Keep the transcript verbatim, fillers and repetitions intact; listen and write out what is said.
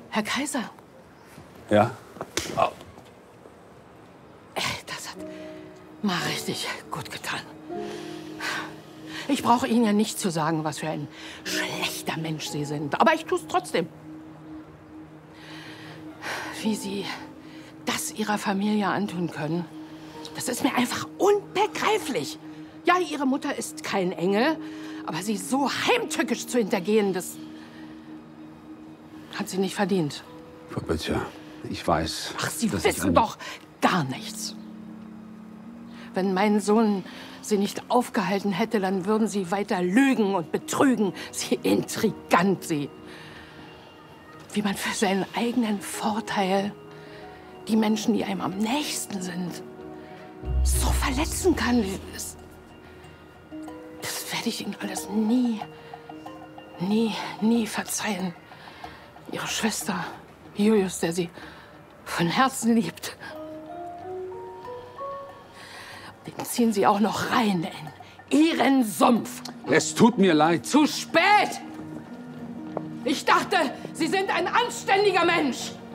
Herr Kaiser. Ja? Oh. Das hat mal richtig gut getan. Ich brauche Ihnen ja nicht zu sagen, was für ein schlechter Mensch Sie sind. Aber ich tue es trotzdem. Wie Sie das Ihrer Familie antun können, das ist mir einfach unbegreiflich. Ja, Ihre Mutter ist kein Engel, aber sie so heimtückisch zu hintergehen, das hat sie nicht verdient. Frau Böttcher, ich weiß. Ach, Sie dass wissen ich doch gar nichts. Wenn mein Sohn Sie nicht aufgehalten hätte, dann würden Sie weiter lügen und betrügen. Sie intrigant, Sie. Wie man für seinen eigenen Vorteil die Menschen, die einem am nächsten sind, so verletzen kann. Das, das werde ich Ihnen alles nie, nie, nie verzeihen. Ihre Schwester, Julius, der Sie von Herzen liebt, den ziehen Sie auch noch rein in Ihren Sumpf. Es tut mir leid. Zu spät! Ich dachte, Sie sind ein anständiger Mensch.